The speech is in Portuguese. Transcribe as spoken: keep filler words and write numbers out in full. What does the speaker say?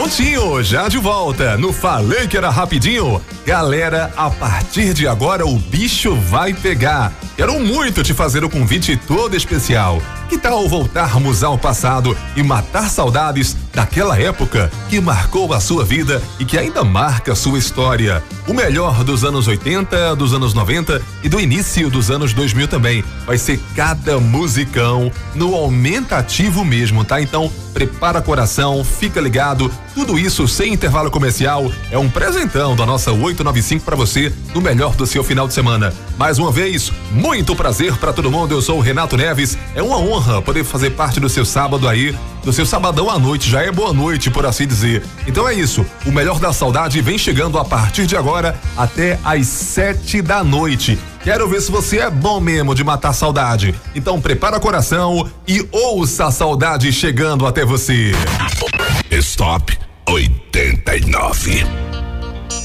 Prontinho, já de volta no Falei que era rapidinho. Galera, a partir de agora o bicho vai pegar. Quero muito te fazer o convite todo especial. Que tal voltarmos ao passado e matar saudades daquela época que marcou a sua vida e que ainda marca a sua história? O melhor dos anos oitenta, dos anos noventa e do início dos anos dois mil também. Vai ser cada musicão no aumentativo mesmo, tá? Então, prepara coração, fica ligado. Tudo isso sem intervalo comercial. É um presentão da nossa oito nove cinco para você no melhor do seu final de semana. Mais uma vez, muito prazer para todo mundo. Eu sou o Renato Neves. É uma honra poder fazer parte do seu sábado aí, do seu sabadão à noite. Já é boa noite, por assim dizer. Então é isso. O melhor da saudade vem chegando a partir de agora até às sete da noite. Quero ver se você é bom mesmo de matar saudade. Então prepara coração e ouça a saudade chegando até você. Stop oitenta e nove.